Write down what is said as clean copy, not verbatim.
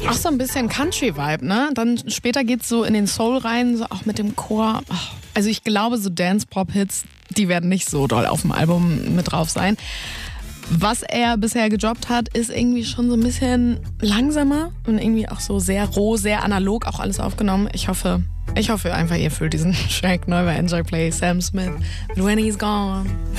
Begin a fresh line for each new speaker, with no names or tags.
Auch so ein bisschen Country-Vibe, ne? Dann später geht's so in den Soul rein, so auch mit dem Chor. Also ich glaube, so Dance-Pop-Hits, die werden nicht so doll auf dem Album mit drauf sein. Was er bisher gedroppt hat, ist irgendwie schon so ein bisschen langsamer und irgendwie auch so sehr roh, sehr analog auch alles aufgenommen. Ich hoffe einfach, ihr fühlt diesen Track neu bei Enjoy Play, Sam Smith, When He's Gone.